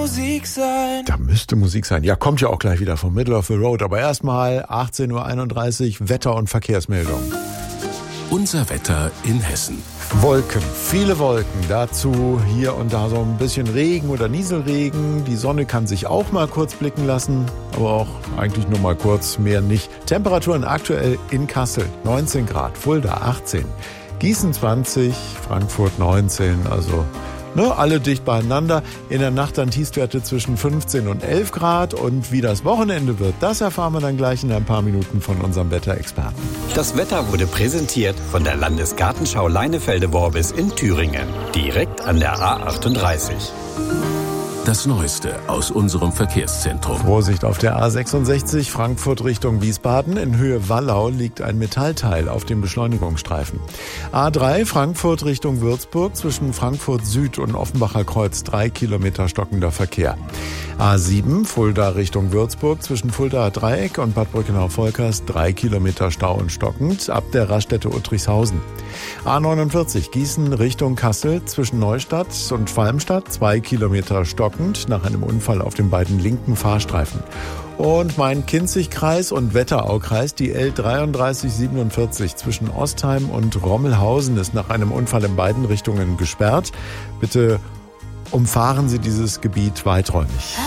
Musik sein. Da müsste Musik sein. Ja, kommt ja auch gleich wieder vom Middle of the Road. Aber erstmal 18.31 Uhr Wetter- und Verkehrsmeldung. Unser Wetter in Hessen. Wolken, viele Wolken. Dazu hier und da so ein bisschen Regen oder Nieselregen. Die Sonne kann sich auch mal kurz blicken lassen, aber auch eigentlich nur mal kurz, mehr nicht. Temperaturen aktuell in Kassel 19 Grad, Fulda 18, Gießen 20, Frankfurt 19, also alle dicht beieinander. In der Nacht dann Tiefstwerte zwischen 15 und 11 Grad. Und wie das Wochenende wird, das erfahren wir dann gleich in ein paar Minuten von unserem Wetterexperten. Das Wetter wurde präsentiert von der Landesgartenschau Leinefelde-Worbis in Thüringen. Direkt an der A38. Das Neueste aus unserem Verkehrszentrum. Vorsicht auf der A66 Frankfurt Richtung Wiesbaden. In Höhe Wallau liegt ein Metallteil auf dem Beschleunigungsstreifen. A3 Frankfurt Richtung Würzburg zwischen Frankfurt Süd und Offenbacher Kreuz 3 Kilometer stockender Verkehr. A7 Fulda Richtung Würzburg zwischen Fuldaer Dreieck und Bad Brückenau-Volkers 3 Kilometer Stau und stockend ab der Raststätte Uttrichshausen. A49 Gießen Richtung Kassel zwischen Neustadt und Schwalmstadt 2 Kilometer stockend nach einem Unfall auf den beiden linken Fahrstreifen. Und Main-Kinzig-Kreis und Wetteraukreis, die L3347 zwischen Ostheim und Rommelhausen ist nach einem Unfall in beiden Richtungen gesperrt. Bitte umfahren Sie dieses Gebiet weiträumig.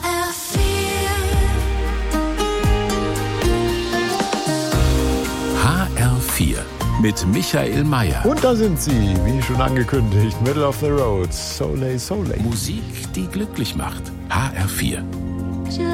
HR4 mit Michael Mayer. Und da sind sie, wie schon angekündigt, Middle of the Road, Soleil, Soleil. Musik, die glücklich macht. HR4.